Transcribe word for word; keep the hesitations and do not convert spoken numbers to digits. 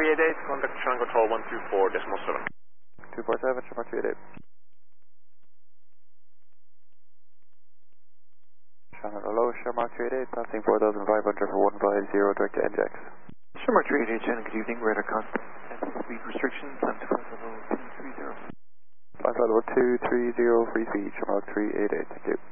three eight eight, contact Channel Control one two four decimal seven. two four seven, Shamrock three eight eight. Channel hello, Shamrock three eight eight, passing four thousand five hundred for one five zero, direct to N J X. Shamrock three eight eight, Channel, good evening, radar constant, and speed restriction, time to flight level two three zero. Flight level two three zero, free speed, Shamrock three eight eight, thank you.